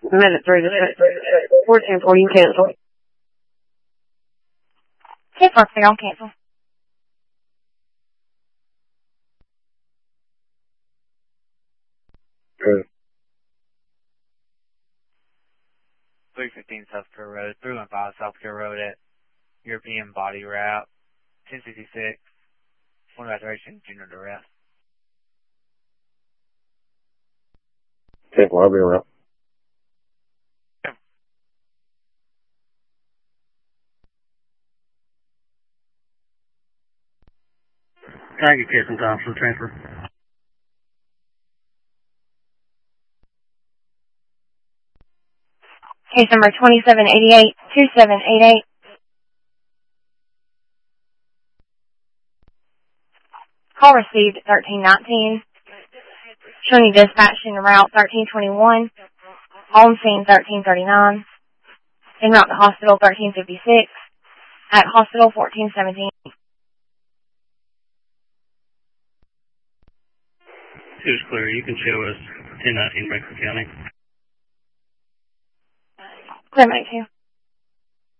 Minute 3 to 1440, you cancel. Okay, perfect, I'll cancel. Good. 315 South Carroll Road, 315 South Carroll Road at European Body Route, 1066, one evacuation, junior to rest. Okay, well, I'll be around. Can I get Kate some time for the transfer? Case number 2788-2788. Call received at 1319. Showing dispatch in route 1321. On scene 1339. En route to hospital 1356. At hospital 1417. It was clear. You can show us 1019 Bedford County. Clear, 2.